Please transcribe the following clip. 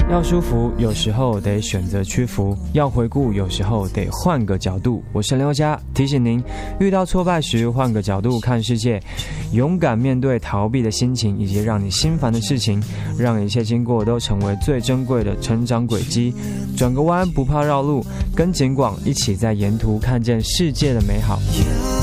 要舒服，有时候得选择屈服；要回顾，有时候得换个角度。我是刘佳，提醒您，遇到挫败时换个角度看世界，勇敢面对逃避的心情以及让你心烦的事情，让一切经过都成为最珍贵的成长轨迹。转个弯不怕绕路，跟景广一起在沿途看见世界的美好。